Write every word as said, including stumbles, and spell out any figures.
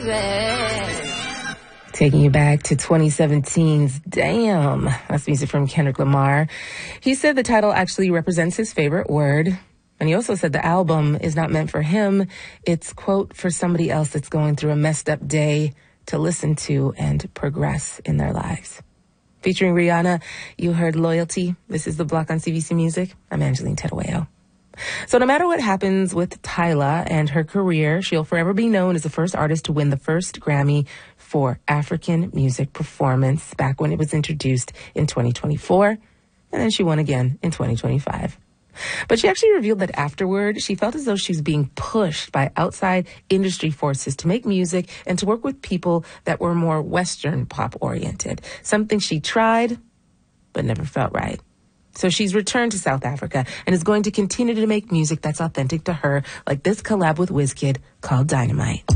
Taking you back to twenty seventeen's Damn. That's music from Kendrick Lamar. He said the title actually represents his favorite word. And he also said the album is not meant for him. It's, quote, for somebody else that's going through a messed up day to listen to and progress in their lives. Featuring Rihanna, you heard Loyalty. This is The Block on C B C Music. I'm Angeline Terueo. So no matter what happens with Tyla and her career, she'll forever be known as the first artist to win the first Grammy for African Music Performance back when it was introduced in twenty twenty-four. And then she won again in twenty twenty-five. But she actually revealed that afterward, she felt as though she was being pushed by outside industry forces to make music and to work with people that were more Western pop-oriented. Something she tried, but never felt right. So she's returned to South Africa and is going to continue to make music that's authentic to her, like this collab with Wizkid called Dynamite.